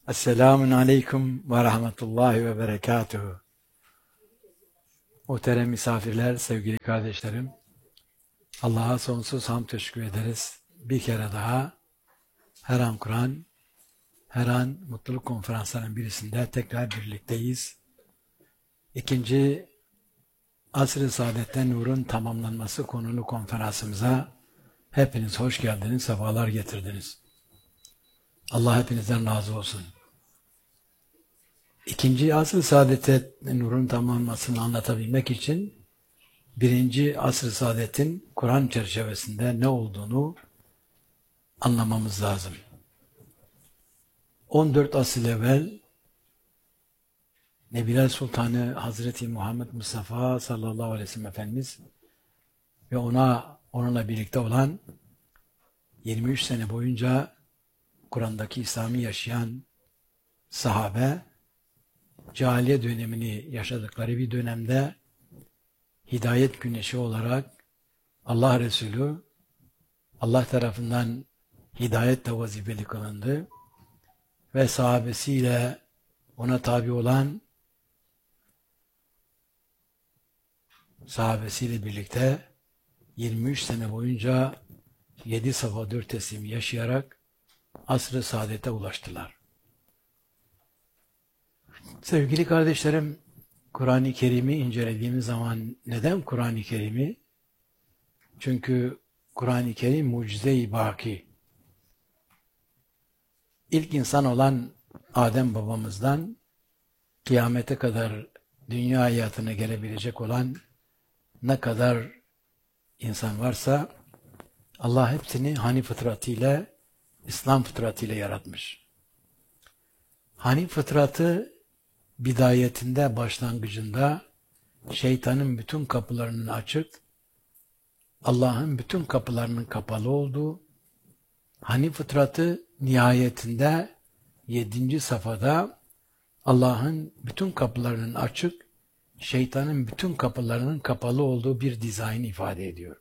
Esselamun Aleyküm ve Rahmetullahi ve Berekatuhu. Muhterem misafirler, sevgili kardeşlerim, Allah'a sonsuz hamd teşekkür ederiz. Bir kere daha her an Kur'an, her an mutluluk konferanslarının birisinde tekrar birlikteyiz. İkinci Asr-ı Saadet'te Nur'un tamamlanması konulu konferansımıza hepiniz hoş geldiniz, sefalar getirdiniz. Allah hepinizden razı olsun. İkinci Asr-ı Saadet'te Nur'un tamamlanmasını anlatabilmek için birinci Asr-ı Saadet'in Kur'an çerçevesinde ne olduğunu anlamamız lazım. 14 asır evvel Nebiler Sultanı Hazreti Muhammed Mustafa sallallahu aleyhi ve sellem Efendimiz ve onunla birlikte olan 23 sene boyunca Kur'an'daki İslam'ı yaşayan sahabe, cahiliye dönemini yaşadıkları bir dönemde hidayet güneşi olarak Allah Resulü Allah tarafından hidayetle vazifeli kılındı ve sahabesiyle ona tabi olan sahabesiyle birlikte 23 sene boyunca 7 safa 4 teslim yaşayarak asr-ı saadete ulaştılar. Sevgili kardeşlerim, Kur'an-ı Kerim'i incelediğimiz zaman neden Kur'an-ı Kerim'i? Çünkü Kur'an-ı Kerim mucize-i baki. İlk insan olan Adem babamızdan kıyamete kadar dünya hayatına gelebilecek olan ne kadar insan varsa Allah hepsini Hanif fıtratıyla, İslam fıtratıyla yaratmış. Hanif fıtratı bidayetinde, başlangıcında şeytanın bütün kapılarının açık, Allah'ın bütün kapılarının kapalı olduğu, Hanif fıtratı nihayetinde 7. safhada Allah'ın bütün kapılarının açık, şeytanın bütün kapılarının kapalı olduğu bir dizayn ifade ediyor.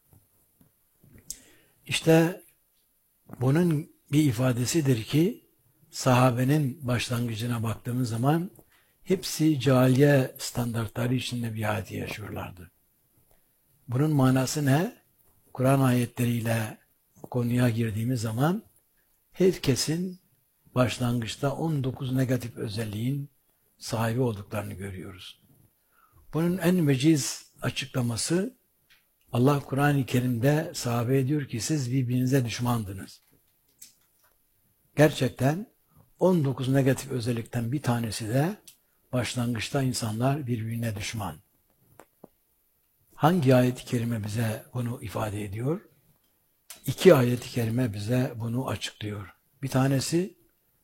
İşte bunun bir ifadesidir ki sahabenin başlangıcına baktığımız zaman hepsi cahiliye standartları içinde bir hayatı yaşıyorlardı. Bunun manası ne? Kur'an ayetleriyle konuya girdiğimiz zaman herkesin başlangıçta 19 negatif özelliğin sahibi olduklarını görüyoruz. Bunun en veciz açıklaması Allah Kur'an-ı Kerim'de sahabeye diyor ki siz birbirinize düşmandınız. Gerçekten 19 negatif özellikten bir tanesi de başlangıçta insanlar birbirine düşman. Hangi ayet-i kerime bize bunu ifade ediyor? 2 ayet-i kerime bize bunu açıklıyor. Bir tanesi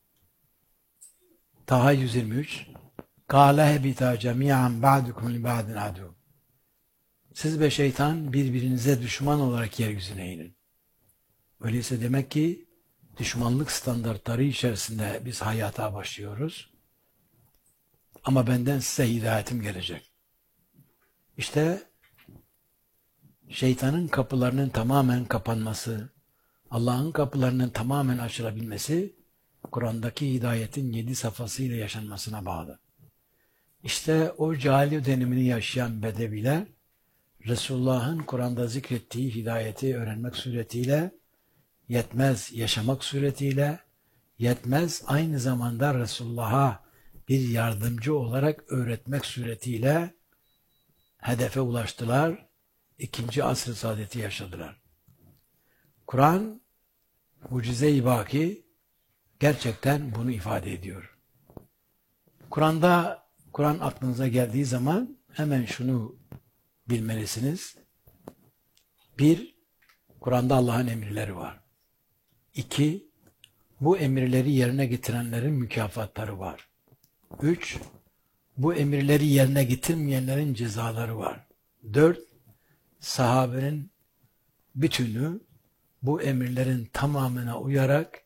Taha 123 قَالَ هَبِتَا جَمِيعًا بَعْدُكُمْ لِبَعْدٍ عَدُوٌ Siz ve şeytan birbirinize düşman olarak yeryüzüne inin. Öyleyse demek ki düşmanlık standartları içerisinde biz hayata başlıyoruz. Ama benden size hidayetim gelecek. İşte şeytanın kapılarının tamamen kapanması, Allah'ın kapılarının tamamen açılabilmesi, Kur'an'daki hidayetin 7 safhasıyla yaşanmasına bağlı. İşte o cahiliye dönemini yaşayan Bedeviler, Resulullah'ın Kur'an'da zikrettiği hidayeti öğrenmek suretiyle, yetmez yaşamak suretiyle, yetmez aynı zamanda Resulullah'a bir yardımcı olarak öğretmek suretiyle hedefe ulaştılar, 2. asr-ı saadeti yaşadılar. Kur'an, mucize-i baki gerçekten bunu ifade ediyor. Kur'an aklınıza geldiği zaman hemen şunu bilmelisiniz. 1. Kur'an'da Allah'ın emirleri var. 2. Bu emirleri yerine getirenlerin mükafatları var. 3. Bu emirleri yerine getirmeyenlerin cezaları var. 4. Sahabenin bütünü bu emirlerin tamamına uyarak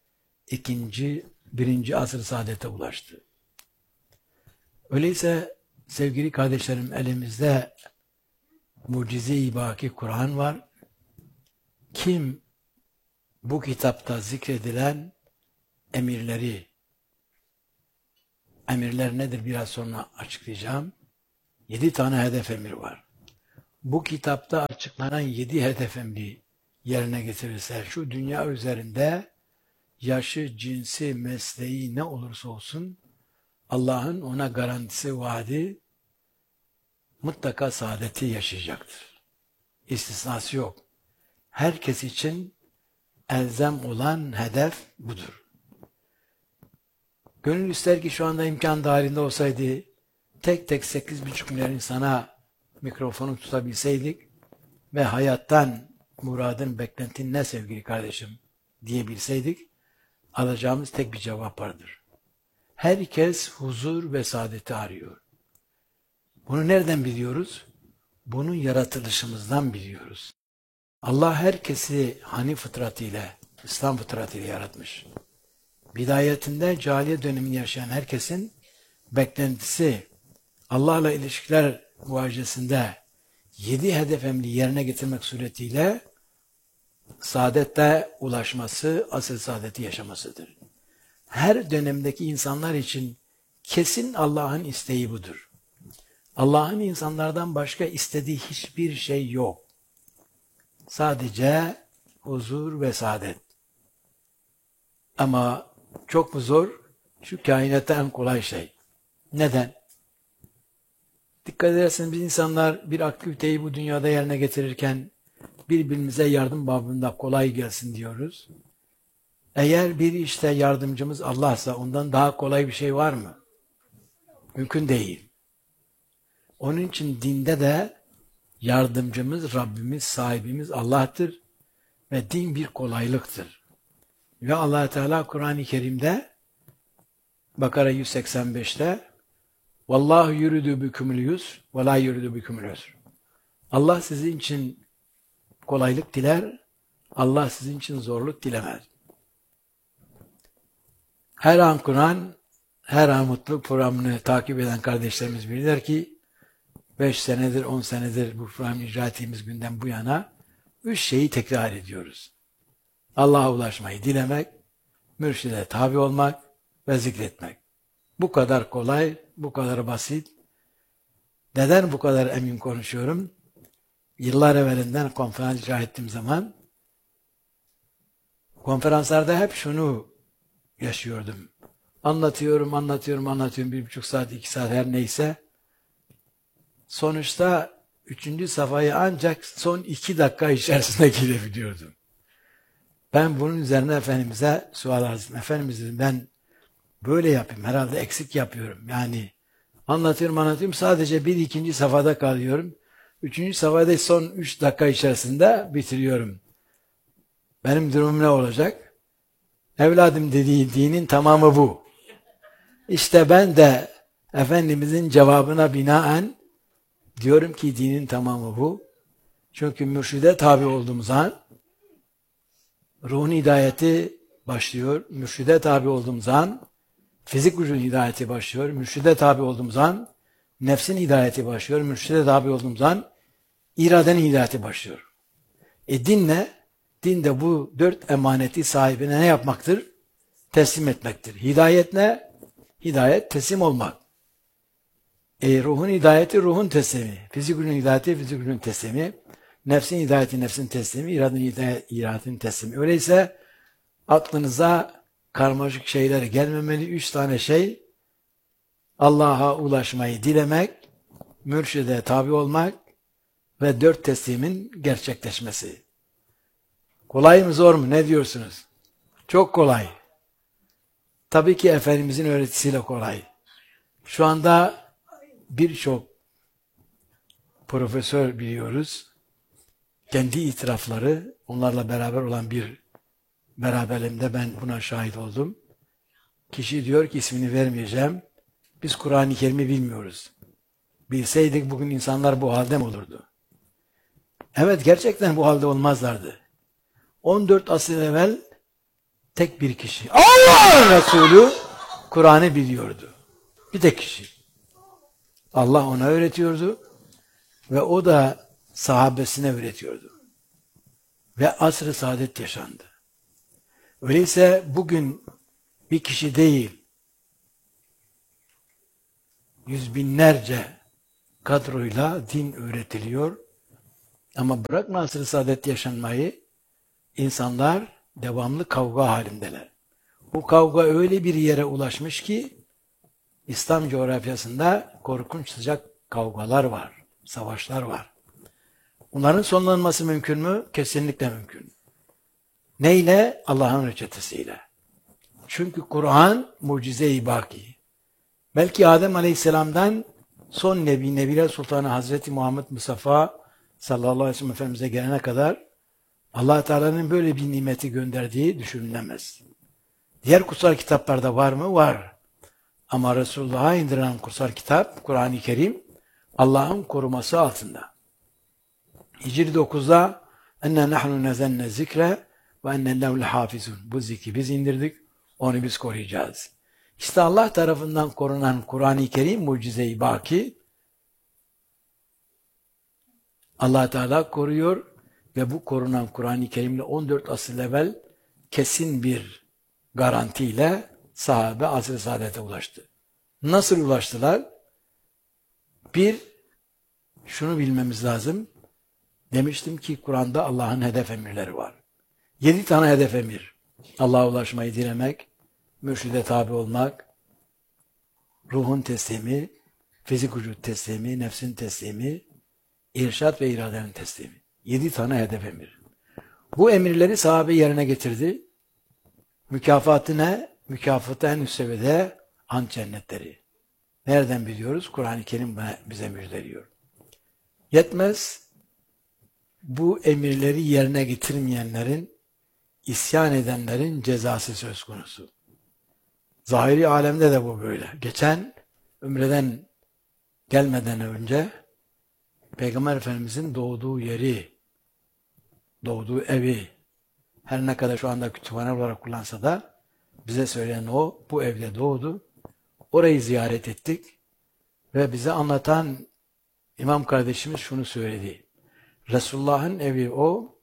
1. asr-ı saadete ulaştı. Öyleyse sevgili kardeşlerim elimizde mucize-i baki Kur'an var. Kim bu kitapta zikredilen emirleri emirler nedir biraz sonra açıklayacağım. 7 tane hedef emir var. Bu kitapta açıklanan 7 hedef emri yerine getirirse şu dünya üzerinde yaşı, cinsi, mesleği ne olursa olsun Allah'ın ona garantisi, vaadi mutlaka saadeti yaşayacaktır. İstisnası yok. Herkes için elzem olan hedef budur. Gönül ister ki şu anda imkan dahilinde olsaydı tek tek 8,5 milyar insana mikrofonu tutabilseydik ve hayattan muradın, beklentin ne sevgili kardeşim diyebilseydik alacağımız tek bir cevap vardır. Herkes huzur ve saadeti arıyor. Bunu nereden biliyoruz? Bunu yaratılışımızdan biliyoruz. Allah herkesi Hanif fıtratıyla, İslam fıtratıyla yaratmış. Bidayetinde cahiliye dönemini yaşayan herkesin beklentisi Allah'la ilişkiler muhacesinde 7 hedef emri yerine getirmek suretiyle saadette ulaşması, asıl saadeti yaşamasıdır. Her dönemdeki insanlar için kesin Allah'ın isteği budur. Allah'ın insanlardan başka istediği hiçbir şey yok. Sadece huzur ve saadet. Ama çok mu zor? Şu kainatta en kolay şey. Neden? Dikkat ederseniz biz insanlar bir aktiviteyi bu dünyada yerine getirirken birbirimize yardım babında kolay gelsin diyoruz. Eğer bir işte yardımcımız Allah'sa ondan daha kolay bir şey var mı? Mümkün değil. Onun için dinde de yardımcımız, Rabbimiz, sahibimiz Allah'tır ve din bir kolaylıktır. Ve Allah Teala Kur'an-ı Kerim'de Bakara 185'te Vallahu yuridu bikumul yusr ve la yuridu bikumul usr. Allah sizin için kolaylık diler, Allah sizin için zorluk dilemez. Her an Kur'an, her an mutluluk programını takip eden kardeşlerimiz bilirler ki 5 senedir, 10 senedir bu programı icra ettiğimiz günden bu yana 3 şeyi tekrar ediyoruz. Allah'a ulaşmayı dilemek, mürşide tabi olmak ve zikretmek. Bu kadar kolay, bu kadar basit. Neden bu kadar emin konuşuyorum? Yıllar evvelinden konferans icra ettiğim zaman konferanslarda hep şunu yaşıyordum. Anlatıyorum, 1,5 saat, 2 saat her neyse. Sonuçta 3. safhayı ancak son 2 dakika içerisinde girebiliyordum. Ben bunun üzerine Efendimiz'e sual arz ettim. Efendimiz dedim ben böyle yapayım. Herhalde eksik yapıyorum. Yani anlatıyorum sadece 1-2. safhada kalıyorum. 3. safhada son 3 dakika içerisinde bitiriyorum. Benim durumum ne olacak? Evladım dediği dinin tamamı bu. İşte ben de Efendimizin cevabına binaen diyorum ki dinin tamamı bu. Çünkü mürşide tabi olduğumuz an ruhun hidayeti başlıyor. Mürşide tabi olduğumuz an fizik gücün hidayeti başlıyor. Mürşide tabi olduğumuz an nefsin hidayeti başlıyor. Mürşide tabi olduğumuz an iradenin hidayeti başlıyor. Din ne? Din de bu 4 emaneti sahibine ne yapmaktır? Teslim etmektir. Hidayet ne? Hidayet teslim olmak. Ruhun hidayeti ruhun teslimi. Fizik gücün hidayeti fizik gücün teslimi. Nefsin hidayeti nefsin teslimi. İradenin hidayeti iradenin teslimi. Öyleyse aklınıza karmaşık şeyler gelmemeli. 3 tane şey. Allah'a ulaşmayı dilemek, mürşide tabi olmak ve 4 teslimin gerçekleşmesi. Kolay mı zor mu? Ne diyorsunuz? Çok kolay. Tabii ki Efendimizin öğretisiyle kolay. Şu anda birçok profesör biliyoruz. Kendi itirafları, onlarla beraber olan bir beraberliğimde ben buna şahit oldum. Kişi diyor ki ismini vermeyeceğim. Biz Kur'an-ı Kerim'i bilmiyoruz. Bilseydik bugün insanlar bu halde mi olurdu? Evet gerçekten bu halde olmazlardı. 14 asır evvel tek bir kişi. Allah Resulü Kur'an'ı biliyordu. Bir tek kişi. Allah ona öğretiyordu ve o da sahabesine öğretiyordu. Ve asr-ı saadet yaşandı. Öyleyse bugün bir kişi değil, yüz binlerce kadroyla din öğretiliyor. Ama bırakma asr-ı saadet yaşanmayı, insanlar devamlı kavga halindeler. Bu kavga öyle bir yere ulaşmış ki, İslam coğrafyasında korkunç sıcak kavgalar var, savaşlar var. Bunların sonlanması mümkün mü? Kesinlikle mümkün. Neyle? Allah'ın reçetesiyle. Çünkü Kur'an mucize-i baki. Belki Adem Aleyhisselam'dan son Nebi, Nebiler Sultanı Hazreti Muhammed Mustafa sallallahu aleyhi ve sellem Efendimiz'e gelene kadar Allah Teala'nın böyle bir nimeti gönderdiği düşünülemez. Diğer kutsal kitaplarda var mı? Var. Ama Resulullah'a indirilen kutsal kitap, Kur'an-ı Kerim, Allah'ın koruması altında. Hicri 9'da enne nahnu nezenne zikre ve enne lehu lehafizun. Bu zikri biz indirdik, onu biz koruyacağız. İşte Allah tarafından korunan Kur'an-ı Kerim mucize-i baki. Allah Teala koruyor ve bu korunan Kur'an-ı Kerim'le 14 asır evvel kesin bir garantiyle sahabe asr-ı saadete ulaştı. Nasıl ulaştılar? Bir, şunu bilmemiz lazım. Demiştim ki Kur'an'da Allah'ın hedef emirleri var. 7 tane hedef emir. Allah'a ulaşmayı dilemek, mürşide tabi olmak, ruhun teslimi, fizik vücut teslimi, nefsin teslimi, irşat ve iradenin teslimi. 7 tane hedef emir. Bu emirleri sahabe yerine getirdi. Mükafatı ne? Mükafatı en üst seviyede an cennetleri. Nereden biliyoruz? Kur'an-ı Kerim bize müjdeliyor. Yetmez, bu emirleri yerine getirmeyenlerin, isyan edenlerin cezası söz konusu. Zahiri alemde de bu böyle. Geçen Ümre'den gelmeden önce Peygamber Efendimizin doğduğu yeri, doğduğu evi, her ne kadar şu anda kütüphane olarak kullansa da bize söyleyen o, bu evde doğdu. Orayı ziyaret ettik ve bize anlatan İmam kardeşimiz şunu söyledi. Resulullah'ın evi o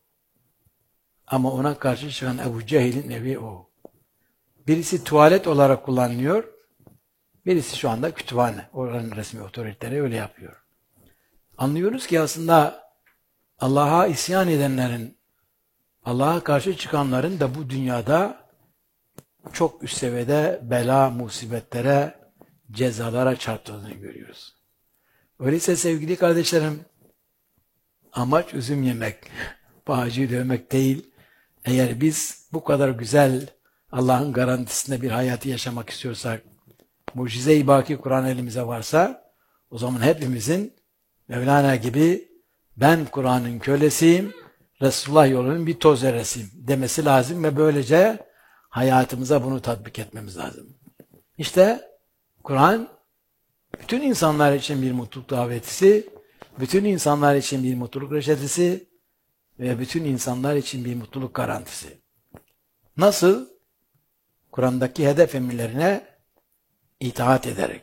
ama ona karşı çıkan Ebu Cehil'in evi o. Birisi tuvalet olarak kullanılıyor, birisi şu anda kütüphane. Oranın resmi otoriteleri öyle yapıyor. Anlıyoruz ki aslında Allah'a isyan edenlerin, Allah'a karşı çıkanların da bu dünyada çok üst seviyede bela, musibetlere, cezalara çarptığını görüyoruz. Öyleyse sevgili kardeşlerim, amaç üzüm yemek, bağcıyı dövmek değil. Eğer biz bu kadar güzel Allah'ın garantisinde bir hayatı yaşamak istiyorsak, mucize-i baki Kur'an elimize varsa, o zaman hepimizin Mevlana gibi ben Kur'an'ın kölesiyim, Resulullah yolunun bir toz zerresiyim demesi lazım ve böylece hayatımıza bunu tatbik etmemiz lazım. İşte Kur'an bütün insanlar için bir mutluluk davetisi, bütün insanlar için bir mutluluk reçetesi ve bütün insanlar için bir mutluluk garantisi. Nasıl? Kur'an'daki hedef emirlerine itaat ederek.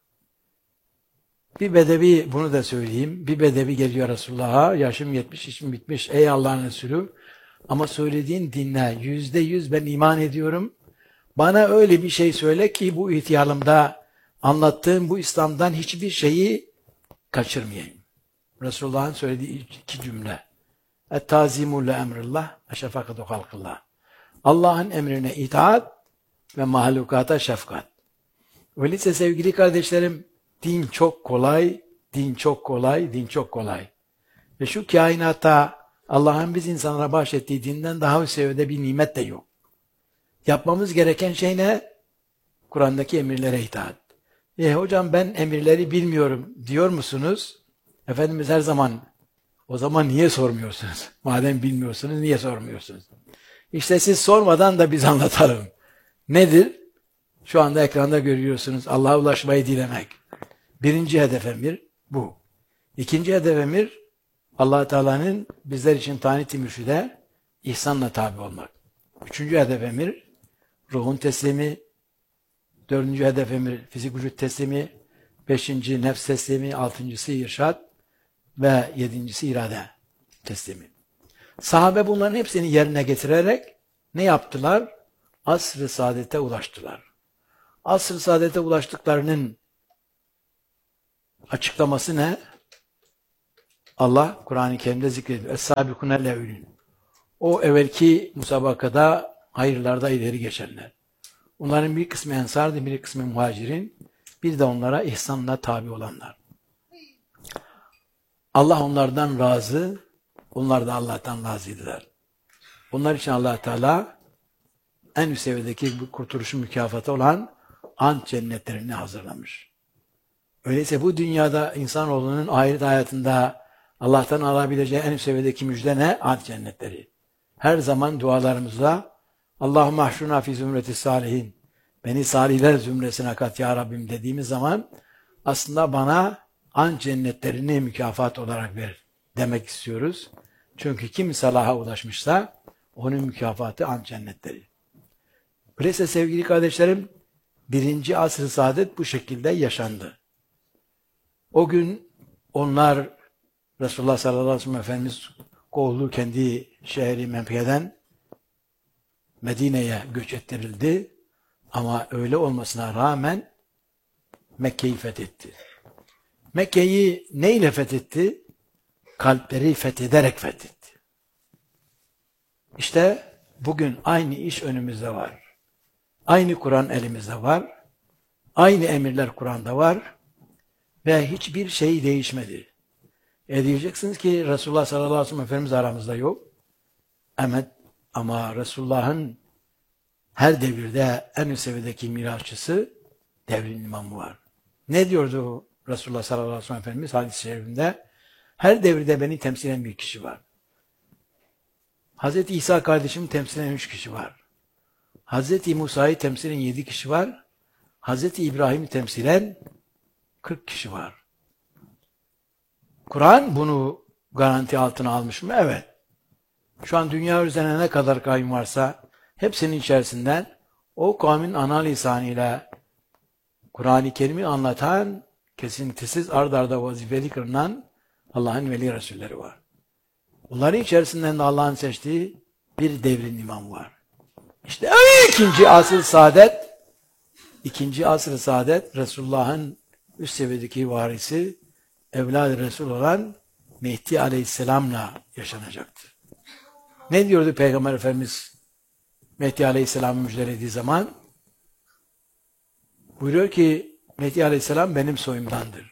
Bir bedevi, bunu da söyleyeyim, bir bedevi geliyor Resulullah'a, yaşım 70, işim bitmiş, ey Allah'ın Resulü, ama söylediğin dinle, %100 ben iman ediyorum, bana öyle bir şey söyle ki bu ihtiyarımda anlattığım bu İslam'dan hiçbir şeyi kaçırmayayım. Resulullah'ın söylediği 2 cümle. Et-tazimu le emrillah ve şefakatu halkillah. Allah'ın emrine itaat ve mahlukata şefkat. Öyleyse sevgili kardeşlerim, din çok kolay, din çok kolay, din çok kolay. Ve şu kainatta Allah'ın biz insanlara bahşettiği dinden daha üst seviyede bir nimet de yok. Yapmamız gereken şey ne? Kur'an'daki emirlere itaat. Hocam ben emirleri bilmiyorum diyor musunuz? Efendimiz her zaman, o zaman niye sormuyorsunuz? Madem bilmiyorsunuz niye sormuyorsunuz? İşte siz sormadan da biz anlatalım. Nedir? Şu anda ekranda görüyorsunuz. Allah'a ulaşmayı dilemek. 1. hedef emir bu. 2. hedef emir Allah Teala'nın bizler için tanit-i mürşide ihsanla tabi olmak. 3. hedef emir ruhun teslimi. 4. hedef emir fizik vücut teslimi. 5. nefs teslimi. 6. irşad ve 7. irade teslimi. Sahabe bunların hepsini yerine getirerek ne yaptılar? Asr-ı saadete ulaştılar. Asr-ı saadete ulaştıklarının Açıklaması ne? Allah Kur'an-ı Kerim'de zikrediyor. Es-sâbikûne lev'lûn. O evvelki musabakada hayırlarda ileri geçenler. Onların bir kısmı ensardı, bir kısmı muhacirin, bir de onlara ihsanla tabi olanlar. Allah onlardan razı, onlar da Allah'tan razıydılar. Onlar için Allah Teala en üst seviyedeki bu kurtuluşun mükafatı olan ant cennetlerini hazırlamış. Öyleyse bu dünyada insanoğlunun ahiret hayatında Allah'tan alabileceği en üst seviyedeki müjde ne? Ant cennetleri. Her zaman dualarımızda Allahümme ahşurna fi zümreti salihin, beni salihler zümresine kat ya Rabbim dediğimiz zaman aslında bana ant cennetlerini mükafat olarak ver demek istiyoruz. Çünkü kim salaha ulaşmışsa onun mükafatı ant cennetleri. Öyleyse sevgili kardeşlerim, 1. asr-ı saadet bu şekilde yaşandı. O gün onlar Resulullah sallallahu aleyhi ve sellem Efendimiz kovuldu, kendi şehri Mekke'den Medine'ye göç ettirildi. Ama öyle olmasına rağmen Mekke'yi fethetti. Mekke'yi neyle fethetti? Kalpleri fethederek fethetti. İşte bugün aynı iş önümüzde var. Aynı Kur'an elimizde var. Aynı emirler Kur'an'da var. Ve hiçbir şey değişmedi. Diyeceksiniz ki Resulullah sallallahu aleyhi ve sellem Efendimiz aramızda yok. Evet, ama Resulullah'ın her devirde en üst seviyedeki mirasçısı devrin imamı var. Ne diyordu Resulullah sallallahu aleyhi ve sellem Efendimiz hadis-i şerifinde? Her devirde beni temsil eden bir kişi var. Hz. İsa kardeşimi temsil eden 3 kişi var. Hz. Musa'yı temsil eden 7 kişi var. Hz. İbrahim'i temsilen 40 kişi var. Kur'an bunu garanti altına almış mı? Evet. Şu an dünya üzerine ne kadar kavim varsa hepsinin içerisinden o kavmin ana lisanıyla Kur'an-ı Kerim'i anlatan, kesintisiz ard arda vazifeli kılınan Allah'ın veli Resulleri var. Bunların içerisinden de Allah'ın seçtiği bir devrin imamı var. İşte 2. asr-ı saadet, 2. asr-ı saadet Resulullah'ın üst seviyedeki varisi, evlad-ı Resul olan Mehdi Aleyhisselam'la yaşanacaktır. Ne diyordu Peygamber Efendimiz Mehdi Aleyhisselam'ı müjdelediği zaman? Buyuruyor ki Mehdi Aleyhisselam benim soyumdandır.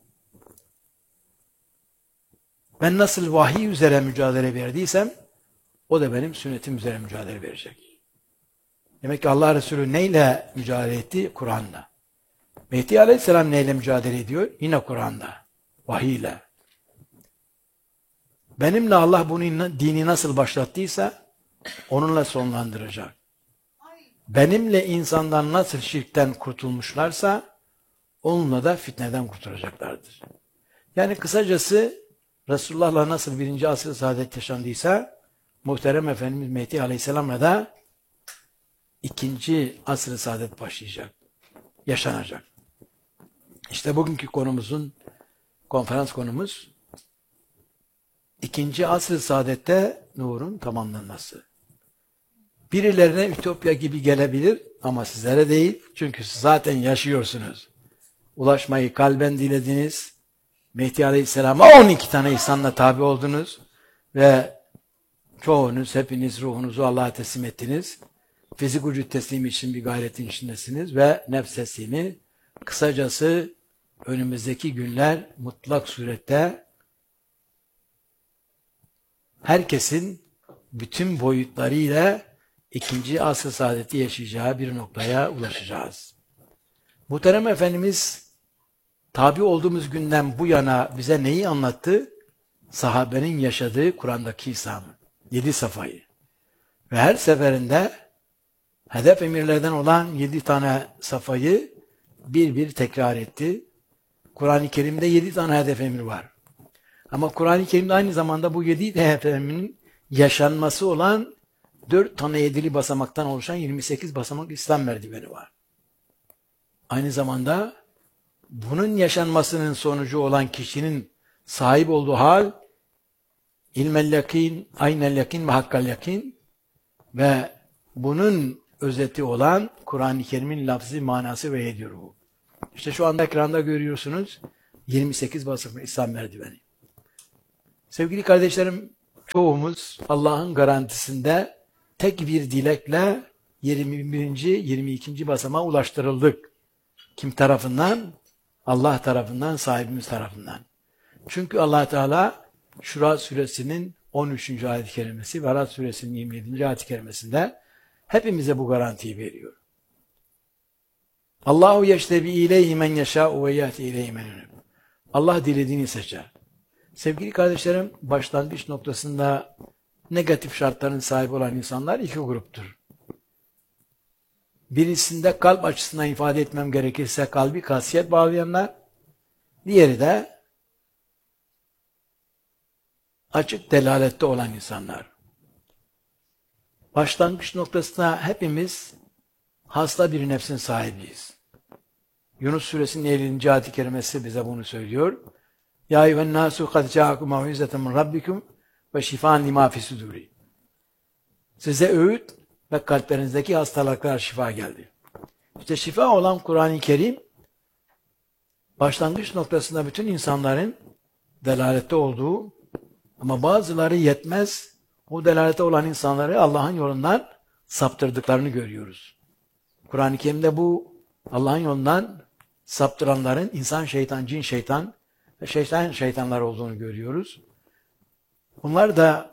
Ben nasıl vahiy üzere mücadele verdiysem o da benim sünnetim üzere mücadele verecek. Demek ki Allah Resulü neyle mücadele etti? Kur'an'la. Mehdi Aleyhisselam neyle mücadele ediyor? Yine Kur'an'la, vahiyle. Benimle Allah bunun dini nasıl başlattıysa onunla sonlandıracak. Benimle insandan nasıl şirkten kurtulmuşlarsa onunla da fitneden kurtulacaklardır. Yani kısacası Resulullah'la nasıl 1. asr-ı saadet yaşandıysa muhterem Efendimiz Mehdi Aleyhisselam'la da 2. asr-ı saadet başlayacak. Yaşanacak. İşte bugünkü konferans konumuz 2. asr-ı saadette nurun tamamlanması. Birilerine ütopya gibi gelebilir ama sizlere değil. Çünkü siz zaten yaşıyorsunuz. Ulaşmayı kalben dilediniz. Mehdi Aleyhisselam'a 12 tane ihsanla tabi oldunuz. Ve çoğunuz, hepiniz ruhunuzu Allah'a teslim ettiniz. Fizik vücut teslimi için bir gayretin içindesiniz ve nefs teslimi. Kısacası önümüzdeki günler mutlak surette herkesin bütün boyutlarıyla 2. asr-ı saadeti yaşayacağı bir noktaya ulaşacağız. Muhterem Efendimiz tabi olduğumuz günden bu yana bize neyi anlattı? Sahabenin yaşadığı Kur'an'daki İslam'ı. 7 safhayı. Ve her seferinde hedef emirlerden olan 7 tane safhayı bir tekrar etti. Kur'an-ı Kerim'de 7 tane hedef emir var. Ama Kur'an-ı Kerim'de aynı zamanda bu 7 hedef emrinin yaşanması olan 4 tane 7'li basamaktan oluşan 28 basamak İslam merdiveni var. Aynı zamanda bunun yaşanmasının sonucu olan kişinin sahip olduğu hal ilmel yakin, aynel yakin ve hakkal yakin ve bunun özeti olan Kur'an-ı Kerim'in lafzı manası ve ediyor bu. İşte şu anda ekranda görüyorsunuz. 28 basamaklı İslam merdiveni. Sevgili kardeşlerim, çoğumuz Allah'ın garantisinde tek bir dilekle 21. 22. basamağa ulaştırıldık. Kim tarafından? Allah tarafından, sahibimiz tarafından. Çünkü Allah Teala Şura suresinin 13. ayet-i kerimesi ve Araf suresinin 27. ayet-i kerimesinde hepimize bu garantiyi veriyor. Allahu yeştebi ileyhi men yeşâ'u ve yâti ileyhi men yunib. Allah dilediğini seçer. Sevgili kardeşlerim, başlangıç noktasında negatif şartların sahibi olan insanlar iki gruptur. Birisinde kalp açısından ifade etmem gerekirse kalbi kasiyet bağlayanlar, diğeri de açık delalette olan insanlar. Başlangıç noktasında hepimiz hasta bir nefsin sahibiyiz. Yunus suresinin 50. ayet-i kerimesi bize bunu söylüyor. Ya eyyühen nasu kad ca'akum mev'izeten min rabbikum ve şifan lima fi suduri. Size öğüt ve kalplerinizdeki hastalıklar şifa geldi. İşte şifa olan Kur'an-ı Kerim başlangıç noktasında bütün insanların delalette olduğu ama bazıları yetmez o delalette olan insanları Allah'ın yolundan saptırdıklarını görüyoruz. Kur'an-ı Kerim'de bu Allah'ın yolundan saptıranların insan şeytan, cin şeytan ve şeytanlar olduğunu görüyoruz. Bunlar da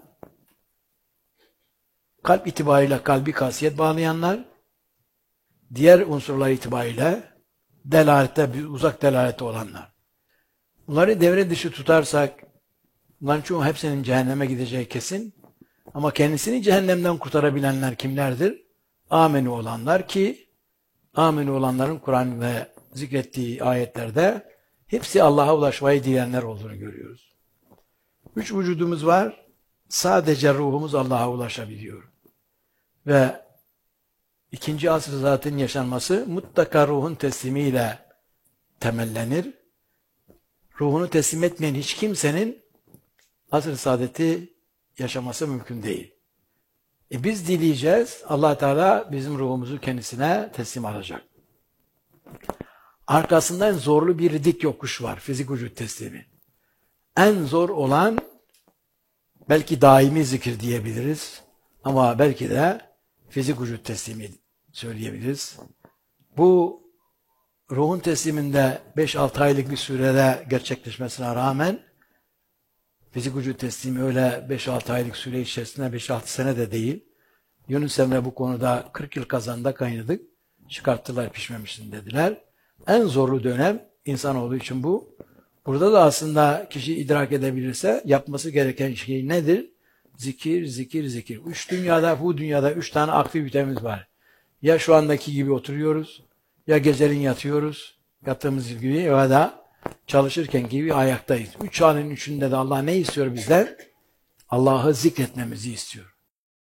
kalp itibariyle kalbi kasiyet bağlayanlar, diğer unsurlar itibariyle delalette, uzak delalette olanlar. Bunları devre dışı tutarsak, bunların çoğu hepsinin cehenneme gideceği kesin. Ama kendisini cehennemden kurtarabilenler kimlerdir? Âmenû olanlar ki, âmenû olanların Kur'an ve zikrettiği ayetlerde hepsi Allah'a ulaşmayı dileyenler olduğunu görüyoruz. 3 vücudumuz var. Sadece ruhumuz Allah'a ulaşabiliyor. Ve ikinci asr zaten yaşanması mutlaka ruhun teslimiyle temellenir. Ruhunu teslim etmeyen hiç kimsenin asr-ı saadeti yaşaması mümkün değil. Biz dileyeceğiz. Allah Teala bizim ruhumuzu kendisine teslim alacak. Arkasından zorlu bir dik yokuş var. Fizik vücut teslimi. En zor olan belki daimi zikir diyebiliriz. Ama belki de fizik vücut teslimi söyleyebiliriz. Bu ruhun tesliminde 5-6 aylık bir sürede gerçekleşmesine rağmen fizik vücut teslimi öyle 5-6 aylık süre içerisinde 5-6 sene de değil. Yunus Emre bu konuda 40 yıl kazanda kaynadık. Çıkarttılar pişmemişsin dediler. En zorlu dönem insanoğlu için bu. Burada da aslında kişi idrak edebilirse yapması gereken şey nedir? Zikir, zikir, zikir. Bu dünyada 3 tane aktivitemiz var. Ya şu andaki gibi oturuyoruz, ya gecenin yatıyoruz, yattığımız gibi ya da çalışırken gibi ayaktayız. 3 halin üçünde de Allah ne istiyor bizden? Allah'ı zikretmemizi istiyor.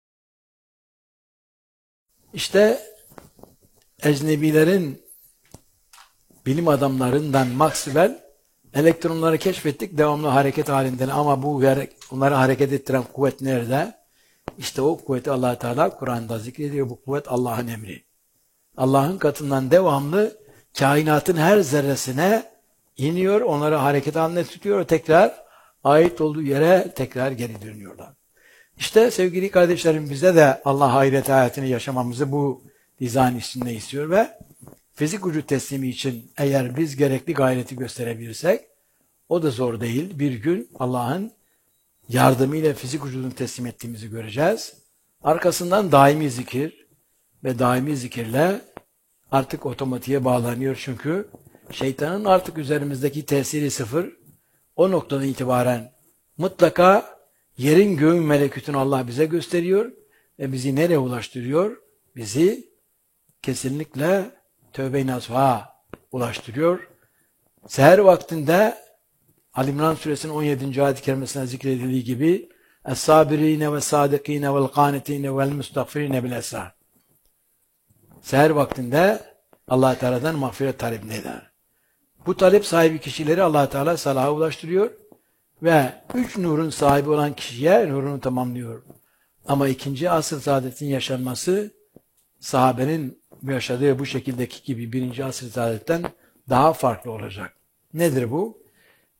İşte ecnebilerin, bilim adamlarından Maxwell, elektronları keşfettik, devamlı hareket halinde ama onları hareket ettiren kuvvet nerede? İşte o kuvveti Allah Teala Kur'an'da zikrediyor. Bu kuvvet Allah'ın emri. Allah'ın katından devamlı kainatın her zerresine iniyor, onları hareket haline tutuyor, tekrar ait olduğu yere tekrar geri dönüyorlar. İşte sevgili kardeşlerim bize de Allah ahiret hayatını yaşamamızı bu dizayn içinde istiyor ve fizik vücut teslimi için eğer biz gerekli gayreti gösterebilirsek o da zor değil. Bir gün Allah'ın yardımıyla fizik vücudunu teslim ettiğimizi göreceğiz. Arkasından daimi zikir ve daimi zikirle artık otomatiğe bağlanıyor çünkü şeytanın artık üzerimizdeki tesiri sıfır. O noktadan itibaren mutlaka yerin göğün melekutunu Allah bize gösteriyor ve bizi nereye ulaştırıyor? Bizi kesinlikle tövbe-i nasuha ulaştırıyor. Seher vaktinde Ali İmran suresinin 17. ayet-i kerimesine zikredildiği gibi Es-sabirine ve sadikine vel qanitine vel mustagfirine bil esrar. Seher vaktinde Allah Teala'dan mağfiret talebini eder. Bu talep sahibi kişileri Allah Teala salaha ulaştırıyor ve 3 nurun sahibi olan kişiye nurunu tamamlıyor. Ama ikinci asr saadetin yaşanması sahabenin yaşadığı bu şekildeki gibi birinci asr saadetten daha farklı olacak. Nedir bu?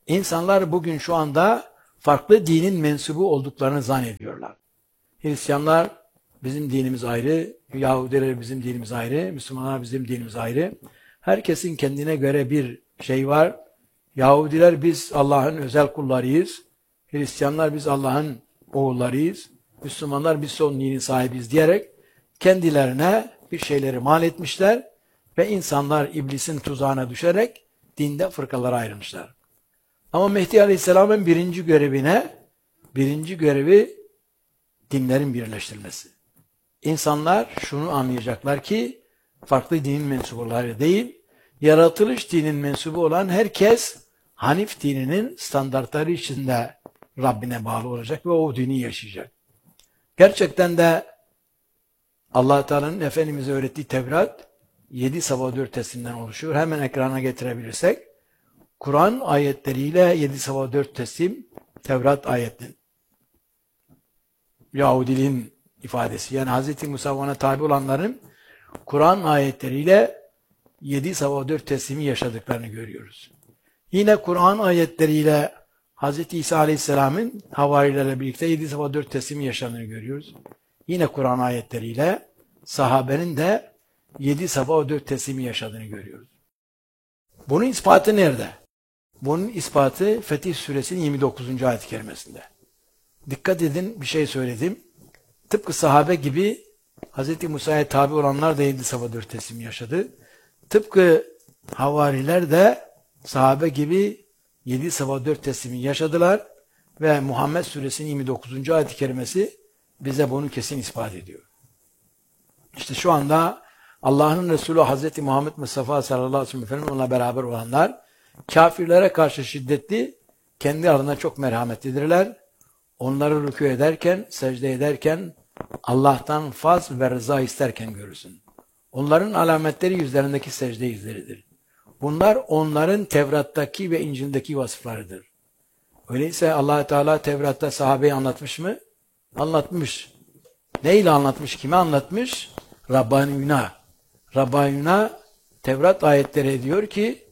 İnsanlar bugün şu anda farklı dinin mensubu olduklarını zannediyorlar. Hristiyanlar bizim dinimiz ayrı, Yahudiler bizim dinimiz ayrı, Müslümanlar bizim dinimiz ayrı. Herkesin kendine göre bir şey var. Yahudiler biz Allah'ın özel kullarıyız. Hristiyanlar biz Allah'ın oğullarıyız. Müslümanlar biz son dinin sahibiyiz diyerek kendilerine bir şeyleri mal etmişler ve insanlar iblisin tuzağına düşerek dinde fırkalara ayrılmışlar. Ama Mehdi Aleyhisselam'ın birinci görevi dinlerin birleştirilmesi. İnsanlar şunu anlayacaklar ki farklı dinin mensupları değil, yaratılış dinin mensubu olan herkes Hanif dininin standartları içinde Rabbine bağlı olacak ve o dini yaşayacak. Gerçekten de Allah Teala'nın Efendimiz'e öğrettiği Tevrat 7 Safa 4 teslimden oluşuyor. Hemen ekrana getirebilirsek Kur'an ayetleriyle 7 Safa 4 teslim Tevrat ayetleri. Yahudiliğin ifadesi. Yani Hz. Musa ona tabi olanların Kur'an ayetleriyle 7 Safa 4 teslimi yaşadıklarını görüyoruz. Yine Kur'an ayetleriyle Hz. İsa Aleyhisselam'ın havarilerle birlikte 7 Safa 4 teslimi yaşandığını görüyoruz. Yine Kur'an ayetleriyle sahabenin de 7 Safa 4 teslimi yaşadığını görüyoruz. Bunun ispatı nerede? Bunun ispatı Fetih Suresinin 29. ayet-i kerimesinde. Dikkat edin, bir şey söyledim. Tıpkı sahabe gibi Hz. Musa'ya tabi olanlar da 7 Safa 4 teslimi yaşadı. Tıpkı havariler de sahabe gibi 7 Safa 4 teslimi yaşadılar ve Muhammed Suresinin 29. ayet-i kerimesi bize bunu kesin ispat ediyor. İşte şu anda Allah'ın Resulü Hz. Muhammed Mustafa sallallahu aleyhi ve sellem onunla beraber olanlar kafirlere karşı şiddetli, kendi aralarında çok merhametlidirler. Onları rükû ederken, secde ederken Allah'tan faz ve rıza isterken görürsün. Onların alametleri yüzlerindeki secde izleridir. Bunlar onların Tevrat'taki ve İncil'deki vasıflarıdır. Öyleyse Allah Teala Tevrat'ta sahabeyi anlatmış mı? Anlatmış. Neyle anlatmış? Kime anlatmış? Rabbaniyuna. Rabbaniyuna Tevrat ayetleri diyor ki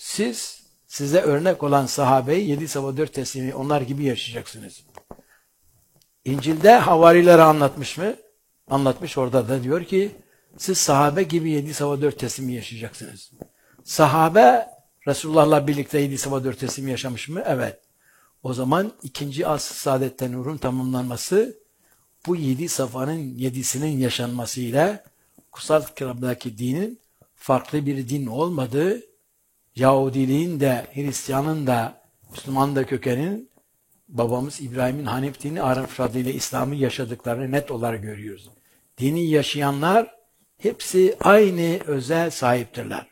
size örnek olan sahabeyi 7 Safa 4 teslimi onlar gibi yaşayacaksınız. İncil'de havarilere anlatmış mı? Anlatmış, orada da diyor ki siz sahabe gibi 7 Safa 4 teslimi yaşayacaksınız. Sahabe Resulullah'la birlikte 7 Safa 4 teslimi yaşamış mı? Evet. O zaman ikinci asr-ı saadette nurun tamamlanması bu 7 safanın 7'sinin yaşanmasıyla kutsal kitabdaki dinin farklı bir din olmadığı, Yahudiliğin de Hristiyanın da Müslüman da kökenin babamız İbrahim'in Hanif dini Arap adıyla İslam'ı yaşadıklarını net olarak görüyoruz. Dini yaşayanlar hepsi aynı özel sahiptirler.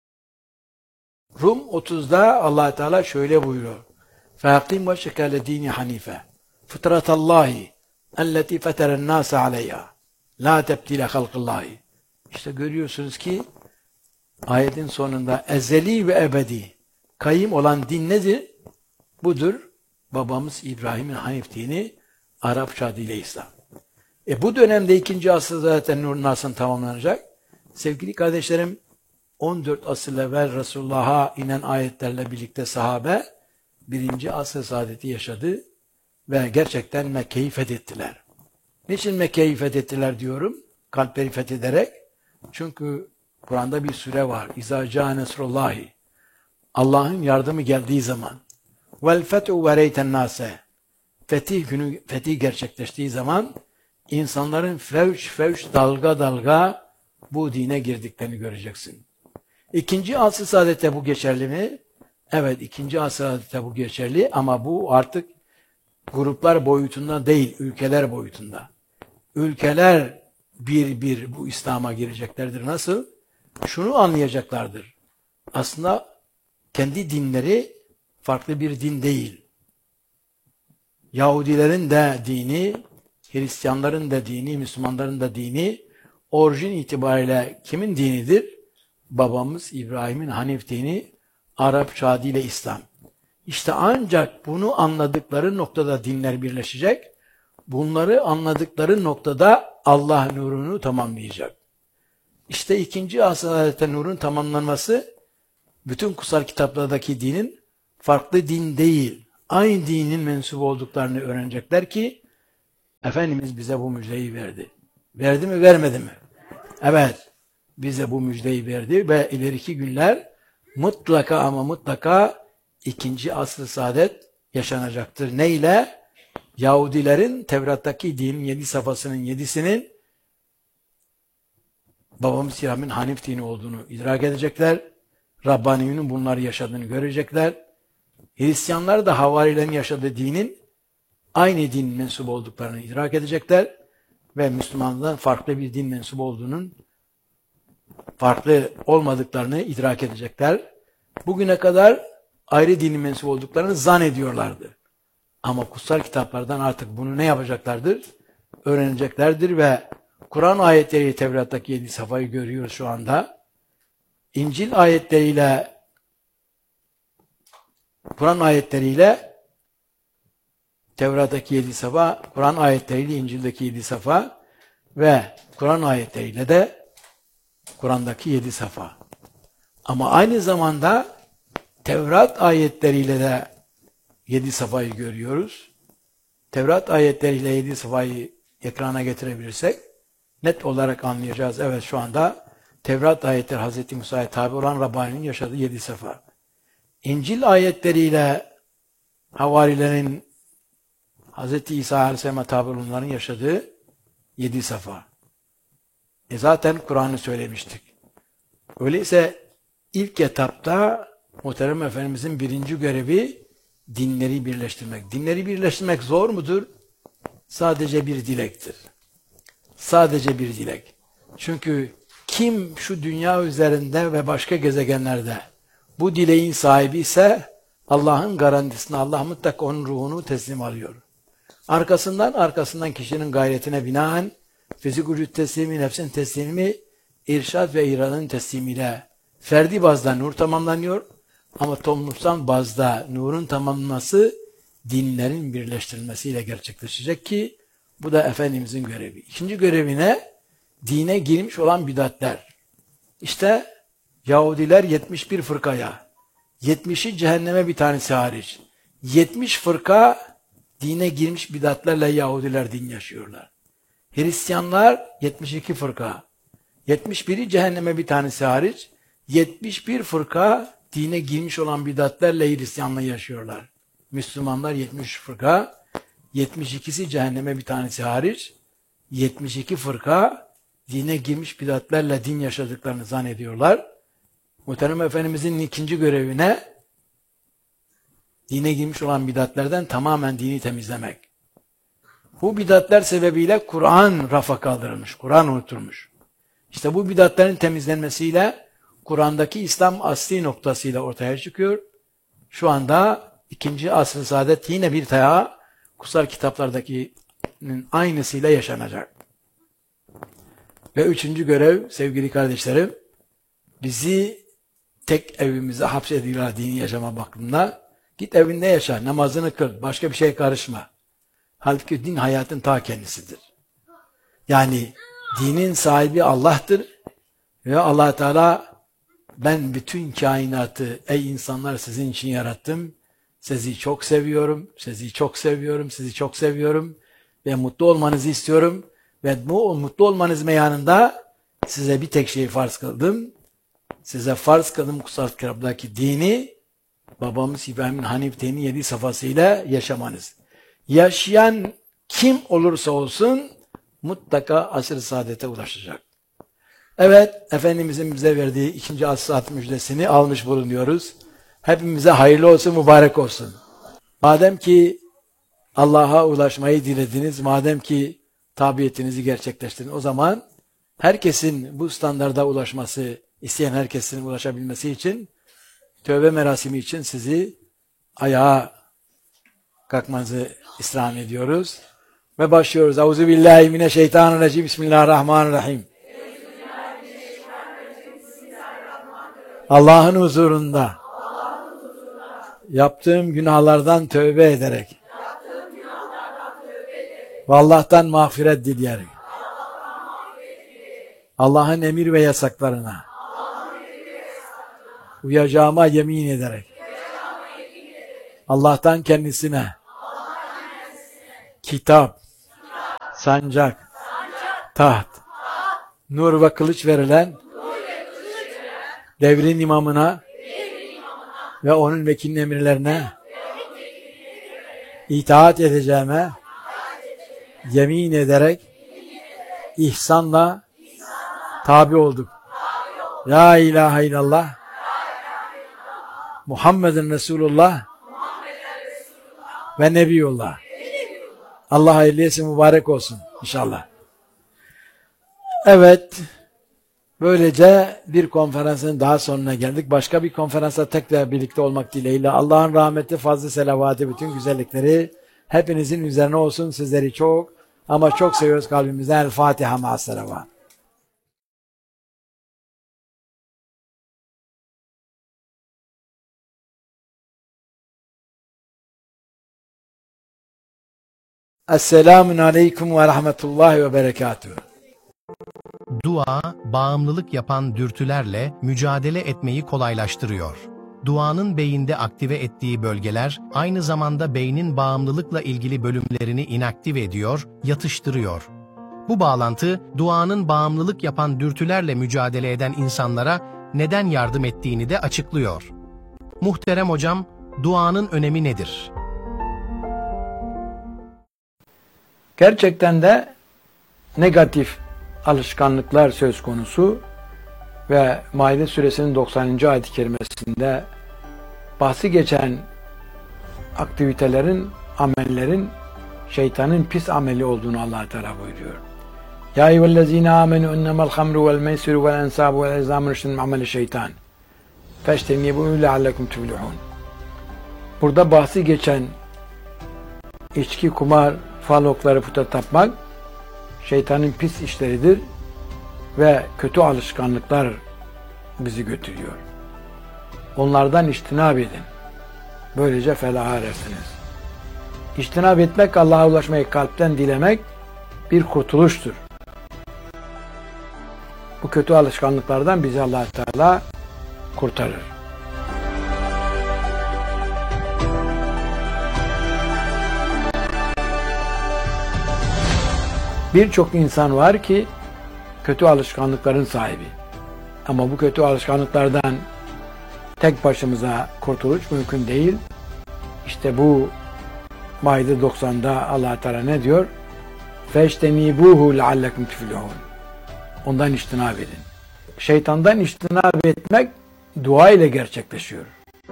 Rum 30'da Allah Teala şöyle buyuruyor. فَاَقِمْ وَشَكَ لَد۪ينِ حَنِيفًا فِطْرَةَ اللّٰهِ اَلَّتِي فَتَرَ النَّاسَ عَلَيْهَا لَا تَبْتِيلَ خَلْقِ اللّٰهِ. İşte görüyorsunuz ki ayetin sonunda ezeli ve ebedi kayyım olan din nedir? Budur. Babamız İbrahim'in Hanif dini, Arapça adıyla İslam. Bu dönemde 2. asır zaten nur nasıl tamamlanacak? Sevgili kardeşlerim, 14 asır evvel Resulullah'a inen ayetlerle birlikte sahabe 1. asır saadeti yaşadı ve gerçekten Mekke'yi fethettiler. Niçin Mekke'yi fethettiler diyorum? Kalpleri fethederek. Çünkü Kur'an'da bir sure var. İzâ câ nesrullâhi. Allah'ın yardımı geldiği zaman. Vel fethu ve reyten nâse. Fetih günü, fetih gerçekleştiği zaman insanların fevç dalga dalga bu dine girdiklerini göreceksin. 2. asr-ı saadette bu geçerli mi? Evet, 2. asr-ı saadette bu geçerli ama bu artık gruplar boyutunda değil, ülkeler boyutunda. Ülkeler bir bu İslam'a gireceklerdir. Nasıl? Şunu anlayacaklardır. Aslında kendi dinleri farklı bir din değil. Yahudilerin de dini, Hristiyanların da dini, Müslümanların da dini orijin itibariyle kimin dinidir? Babamız İbrahim'in Hanif dini, Arapça adıyla İslam. İşte ancak bunu anladıkları noktada dinler birleşecek. Bunları anladıkları noktada Allah nurunu tamamlayacak. İşte 2. asr-ı nurun tamamlanması bütün kutsal kitaplardaki dinin farklı din değil, aynı dinin mensup olduklarını öğrenecekler ki Efendimiz bize bu müjdeyi verdi. Verdi mi, vermedi mi? Evet, bize bu müjdeyi verdi ve ileriki günler mutlaka ama mutlaka ikinci asr-ı saadet yaşanacaktır. Ne ile? Yahudilerin Tevrat'taki dinin 7 safhasının 7'sinin babamız İbrahim'in Hanif dini olduğunu idrak edecekler. Rabbani'nin bunları yaşadığını görecekler. Hristiyanlar da havarilerin yaşadığı dinin aynı din mensubu olduklarını idrak edecekler. Ve Müslümanlardan farklı bir din mensubu olduğunun farklı olmadıklarını idrak edecekler. Bugüne kadar ayrı dinin mensubu olduklarını zannediyorlardı. Ama kutsal kitaplardan artık bunu ne yapacaklardır? Öğreneceklerdir ve Kur'an ayetleri Tevrat'taki 7 safhayı görüyoruz şu anda. İncil ayetleriyle Kur'an ayetleriyle Tevrat'taki 7 safha, Kur'an ayetleriyle İncil'deki 7 safha ve Kur'an ayetleriyle de Kur'an'daki 7 safha. Ama aynı zamanda Tevrat ayetleriyle de 7 safhayı görüyoruz. Tevrat ayetleriyle 7 safhayı ekrana getirebilirsek net olarak anlayacağız. Evet, şu anda Tevrat ayetleri Hz. Musa'ya tabi olan Rabbani'nin yaşadığı 7 safha. İncil ayetleriyle havarilerin Hz. İsa Aleyhisselam'a tabi olanların yaşadığı 7 safha. Zaten Kur'an'ı söylemiştik. Öyleyse ilk etapta Muhterem Efendimizin birinci görevi dinleri birleştirmek. Dinleri birleştirmek zor mudur? Sadece bir dilektir. Sadece bir dilek. Çünkü kim şu dünya üzerinde ve başka gezegenlerde bu dileğin sahibi ise Allah'ın garantisini, Allah mutlaka onun ruhunu teslim alıyor. Arkasından kişinin gayretine binaen fizik vücut teslimi, nefsin teslimi, irşad ve iradın teslimiyle ferdi bazda nur tamamlanıyor. Ama toplumsal bazda nurun tamamlanması dinlerin birleştirilmesiyle gerçekleşecek ki bu da Efendimizin görevi. İkinci görevine dine girmiş olan bidatler. İşte Yahudiler 71 fırkaya, 70'i cehenneme bir tanesi hariç. 70 fırka dine girmiş bidatlerle Yahudiler din yaşıyorlar. Hristiyanlar 72 fırka, 71'i cehenneme bir tanesi hariç. 71 fırka dine girmiş olan bidatlerle Hristiyanlığı yaşıyorlar. Müslümanlar 70 fırka, 72'si cehenneme bir tanesi hariç, 72 fırka dine girmiş bidatlerle din yaşadıklarını zannediyorlar. Muhterem Efendimizin ikinci görevine dine girmiş olan bidatlerden tamamen dini temizlemek. Bu bidatler sebebiyle Kur'an rafa kaldırılmış, Kur'an unutulmuş. İşte bu bidatlerin temizlenmesiyle Kur'an'daki İslam asli noktasıyla ortaya çıkıyor. Şu anda ikinci asr-ı saadet yine bir daha kutsal kitaplardakinin aynısıyla yaşanacak. Ve üçüncü görev sevgili kardeşlerim, bizi tek evimize hapsediyorlar dini yaşama bakımında. Git evinde yaşa, namazını kıl, başka bir şey karışma. Halbuki din hayatın ta kendisidir. Yani dinin sahibi Allah'tır ve Allah Teala ben bütün kainatı ey insanlar sizin için yarattım. Sizi çok seviyorum, sizi çok seviyorum, sizi çok seviyorum ve mutlu olmanızı istiyorum. Ve bu mutlu olmanız meyanında size bir tek şeyi farz kıldım. Size farz kıldım kutsal kitaptaki dini, babamız İbrahim'in Hanif dini 7 safhasıyla yaşamanız. Yaşayan kim olursa olsun mutlaka asr-ı saadete ulaşacak. Evet, Efendimizin bize verdiği ikinci asr-ı saadet müjdesini almış bulunuyoruz. Hepimize hayırlı olsun, mübarek olsun. Madem ki Allah'a ulaşmayı dilediniz, madem ki tabiyetinizi gerçekleştirin, o zaman herkesin bu standarda ulaşması, isteyen herkesin ulaşabilmesi için, tövbe merasimi için sizi ayağa kalkmanızı istirham ediyoruz. Ve başlıyoruz. Euzubillahimineşşeytanirracim. Bismillahirrahmanirrahim. Allah'ın huzurunda yaptığım günahlardan tövbe ederek ve Allah'tan mağfiret dileyerek Allah'ın emir ve yasaklarına uyacağıma yemin ederek Allah'tan kendisine kitap, sancak, taht, nur ve kılıç verilen devrin imamına ve onun vekilin emirlerine itaat edeceğime yemin ederek ihsanla tabi olduk. La ilahe illallah Muhammedun Resulullah ve Nebiyullah. Allah hayırlı etsin, mübarek olsun inşallah. Evet, böylece bir konferansın daha sonuna geldik. Başka bir konferansa tekrar birlikte olmak dileğiyle Allah'ın rahmeti, fazlı selavatı, bütün güzellikleri hepinizin üzerine olsun. Sizleri çok ama çok seviyoruz kalbimizden. El Fatiha ma'as-selavat. Esselamun aleyküm ve rahmetullahi ve berekatuhu. Dua, bağımlılık yapan dürtülerle mücadele etmeyi kolaylaştırıyor. Duanın beyinde aktive ettiği bölgeler, aynı zamanda beynin bağımlılıkla ilgili bölümlerini inaktive ediyor, yatıştırıyor. Bu bağlantı, duanın bağımlılık yapan dürtülerle mücadele eden insanlara neden yardım ettiğini de açıklıyor. Muhterem hocam, duanın önemi nedir? Gerçekten de negatif alışkanlıklar söz konusu ve Maide suresinin 90. ayet-i kerimesinde bahsi geçen aktivitelerin, amellerin şeytanın pis ameli olduğunu Allah Teala buyuruyor. Ya eyyühellezine amenu innemel hamru vel meysiru vel ensabu vel ezlamu rüştün min ameli şeytan. Feştenibû leallekum tuflihûn. Burada bahsi geçen içki, kumar, fal okları, puta tapmak şeytanın pis işleridir ve kötü alışkanlıklar bizi götürüyor. Onlardan içtinab edin. Böylece felaha erersiniz. İçtinab etmek, Allah'a ulaşmayı kalpten dilemek bir kurtuluştur. Bu kötü alışkanlıklardan bizi Allah Teala kurtarır. Birçok insan var ki kötü alışkanlıkların sahibi. Ama bu kötü alışkanlıklardan tek başımıza kurtuluş mümkün değil. İşte bu Maide 90'da Allah Teala ne diyor? Feştenibuhu leallekum tuflihun. Ondan içtinab edin. Şeytandan içtinab etmek dua ile gerçekleşiyor.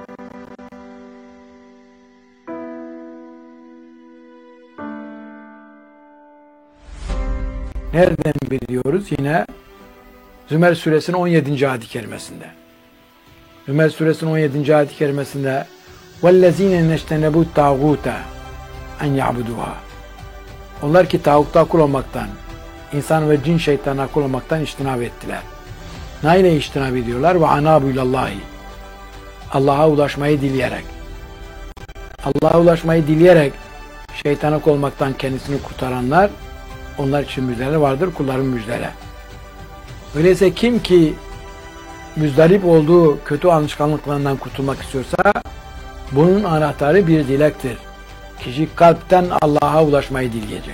Nereden biliyoruz? Yine Zümer suresinin 17. ayet-i kerimesinde. Zümer suresinin 17. ayet-i kerimesinde وَالَّذ۪ينَ نَجْتَنَبُوا الطَّاغُوتَ اَنْ يَعْبُدُوهَا. Onlar ki tağutta kul olmaktan, insan ve cin şeytanına kul olmaktan içtinab ettiler. Neyle içtinab ediyorlar? وَعَنَابُ ilallahi. Allah'a ulaşmayı dileyerek. Allah'a ulaşmayı dileyerek şeytana kul olmaktan kendisini kurtaranlar, onlar için müjdeler vardır, kulların müjdeleri. Öyleyse kim ki müzdarip olduğu kötü alışkanlıklarından kurtulmak istiyorsa bunun anahtarı bir dilektir. Kişi kalpten Allah'a ulaşmayı dileyecek.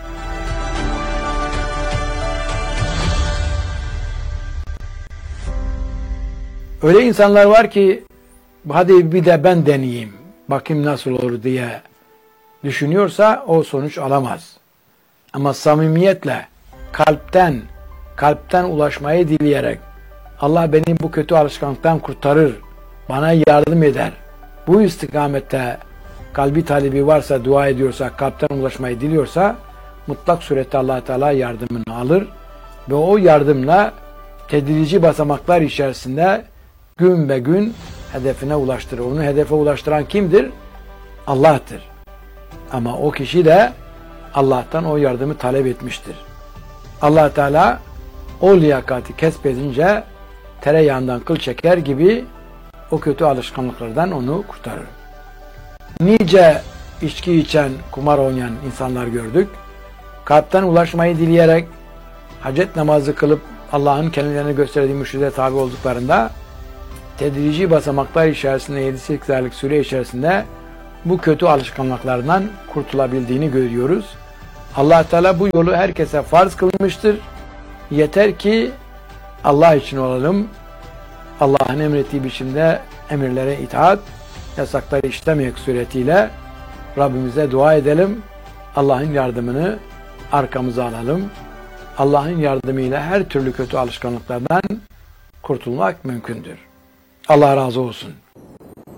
Öyle insanlar var ki hadi bir de ben deneyeyim, bakayım nasıl olur diye düşünüyorsa o sonuç alamaz. Ama samimiyetle kalpten ulaşmayı dileyerek Allah beni bu kötü alışkanlıktan kurtarır, bana yardım eder. Bu istikamette kalbi talebi varsa, dua ediyorsa, kalpten ulaşmayı diliyorsa mutlak surette Allah Teala yardımını alır ve o yardımla tedrici basamaklar içerisinde gün be gün hedefine ulaştırır. Onu hedefe ulaştıran kimdir? Allah'tır. Ama o kişi de Allah'tan o yardımı talep etmiştir. Allah Teala o liyakati kesbedince tereyağından kıl çeker gibi o kötü alışkanlıklardan onu kurtarır. Nice içki içen, kumar oynayan insanlar gördük. Kalpten ulaşmayı dileyerek hacet namazı kılıp Allah'ın kendilerine gösterdiği mürşide tabi olduklarında tedrici basamaklar içerisinde 7-8 aylık süre içerisinde bu kötü alışkanlıklardan kurtulabildiğini görüyoruz. Allah Teala bu yolu herkese farz kılmıştır. Yeter ki Allah için olalım. Allah'ın emrettiği biçimde emirlere itaat, yasakları işlemek suretiyle Rabbimize dua edelim. Allah'ın yardımını arkamıza alalım. Allah'ın yardımıyla her türlü kötü alışkanlıklardan kurtulmak mümkündür. Allah razı olsun.